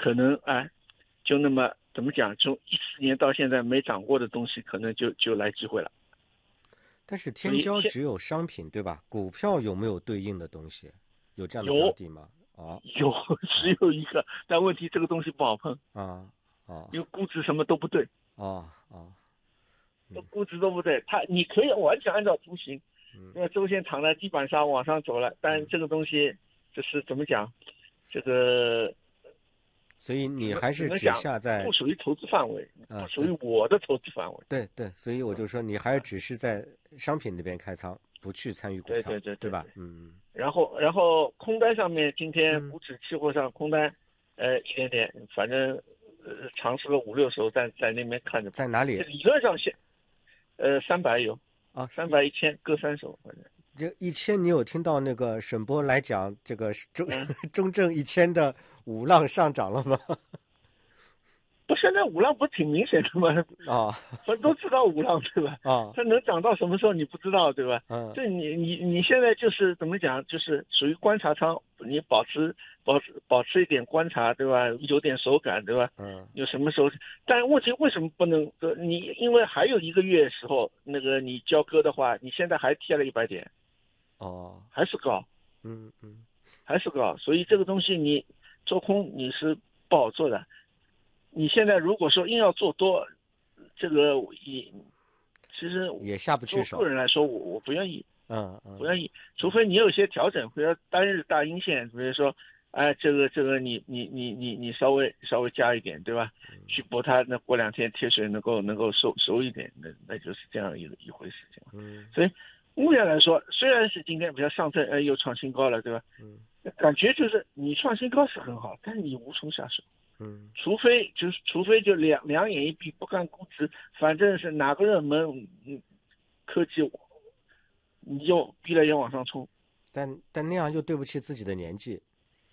可能就那么怎么讲，从14年到现在没涨过的东西，可能就来机会了。 但是天骄只有商品对吧？股票有没有对应的东西？有这样的标的吗？ 有，只有一个，但问题这个东西不好碰因为估值什么都不对估值都不对，你可以完全按照图形，因为周线躺在地板上往上走了，但这个东西就是怎么讲，这个。 所以你还是只下在不属于投资范围，不属于我的投资范围。 对，所以我就说你还是只是在商品那边开仓，不去参与股票，对吧？ 然后空单上面，今天股指期货上空单，一点点，反正尝试了5-6手，在那边看着。 在哪里？ 理论上300有300、1000各3手，反正。 这1000，你有听到那个沈波来讲这个中证1000的5浪上涨了吗？ 不，现在5浪不是挺明显的吗？我都知道5浪对吧？它能涨到什么时候你不知道对吧？这你现在就是怎么讲，就是属于观察仓，你保持一点观察对吧？有点手感对吧？有什么时候？但问题为什么不能？你因为还有1个月时候，那个你交割的话，你现在还贴了100点。还是高，还是高，所以这个东西你做空你是不好做的。你现在如果说硬要做多，这个其实也下不去手。 个人来说，我不愿意，不愿意，除非你有一些调整，比如单日大阴线，比如说，这个你稍微加一点，对吧？去博它，那过2天贴水能够收一点，那就是这样一回事情。所以。目前来说，虽然是今天比较上证，又创新高了，对吧？感觉就是你创新高是很好，但是你无从下手。除非就两眼一闭不看估值，反正是哪个热门，科技，你就逼了也往上冲。 但那样又对不起自己的年纪，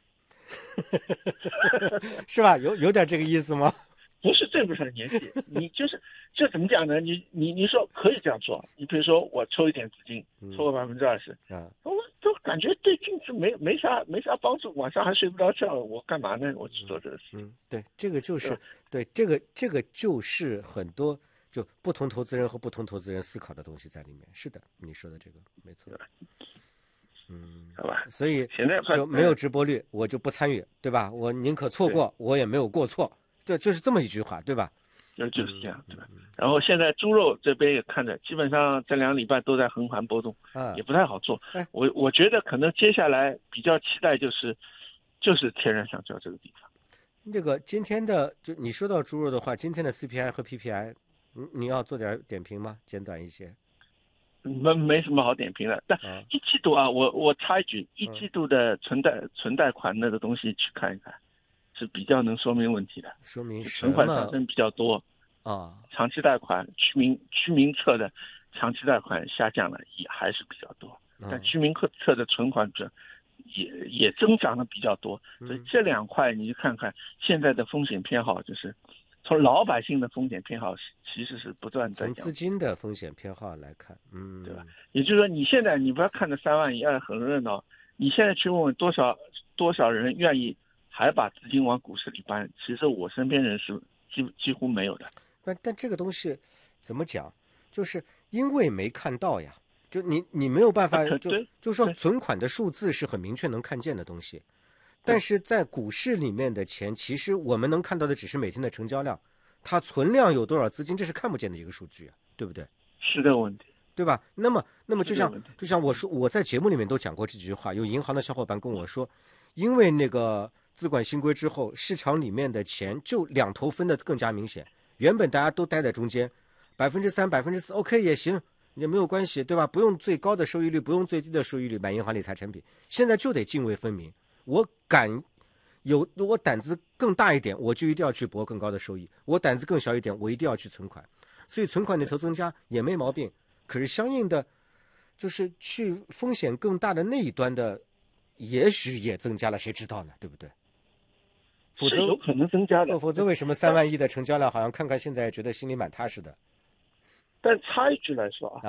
是吧？有点这个意思吗？ 不是对不上年纪，你这怎么讲呢？你说可以这样做，你比如说我抽一点资金，抽个20%，我都感觉对净值没啥帮助，晚上还睡不着觉，我干嘛呢？我去做这个事。 对，这个就是对这个就是很多就不同投资人和不同投资人思考的东西在里面。是的，你说的这个没错。 好吧， 所以现在就没有直播率，我就不参与，对吧？我宁可错过，我也没有过错。对，就是这么一句话，对吧？ 就是这样，对吧？然后现在猪肉这边也看着，基本上这2礼拜都在横盘波动，也不太好做。我觉得可能接下来比较期待就是天然橡胶这个地方。 这个今天的就你说到猪肉的话，今天的 CPI 和 PPI，你要做点点评吗？简短一些。 没什么好点评的，但1季度我插一句，1季度的存贷款那个东西去看一看。是比较能说明问题的， 说明存款上升比较多长期贷款居民侧的长期贷款下降了，也还是比较多，但居民侧的存款者也增长的比较多，所以这2块你去看看现在的风险偏好，就是从老百姓的风险偏好其实是不断在从资金的风险偏好来看， 对吧？也就是说，你现在你不要看着3万亿很热闹，你现在去问问多少人愿意。还把资金往股市里搬，其实我身边人是几乎没有的。 但这个东西怎么讲？就是因为没看到呀，就你没有办法，就说存款的数字是很明确能看见的东西，但是在股市里面的钱，其实我们能看到的只是每天的成交量，它存量有多少资金，这是看不见的一个数据啊，对不对？ 是的问题， 对吧？那么就像我说，我在节目里面都讲过这句话，有银行的小伙伴跟我说，因为那个。资管新规之后，市场里面的钱就2头分的更加明显。原本大家都待在中间，3%、4%， OK 也行，也没有关系，对吧？不用最高的收益率，不用最低的收益率买银行理财产品。现在就得泾渭分明，我胆子更大一点，我就一定要去博更高的收益；我胆子更小一点，我一定要去存款。所以存款那头增加也没毛病，可是相应的，就是去风险更大的那一端的，也许也增加了，谁知道呢？对不对？否则有可能增加的， 否则为什么3万亿的成交量好像看看现在觉得心里蛮踏实的？ 但插一句来说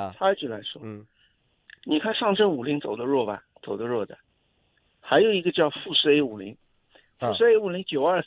你看上证50走的弱吧，走的弱的，还有一个叫富时 A50，富时 A50 92